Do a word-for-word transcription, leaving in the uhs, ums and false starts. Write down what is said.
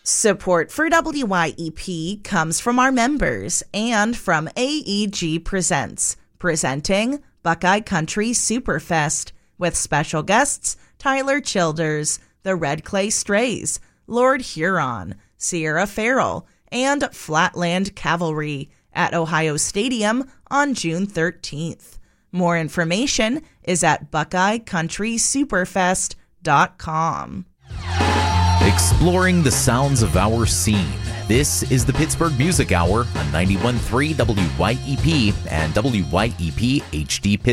Support for W Y E P comes from our members and from A E G Presents, presenting Buckeye Country Superfest with special guests Tyler Childers, the Red Clay Strays, Lord Huron, Sierra Farrell, and Flatland Cavalry at Ohio Stadium on June thirteenth. More information is at buckeye country superfest dot com. Exploring the sounds of our scene. This is the Pittsburgh Music Hour on ninety-one point three W Y E P and W Y E P H D Pittsburgh.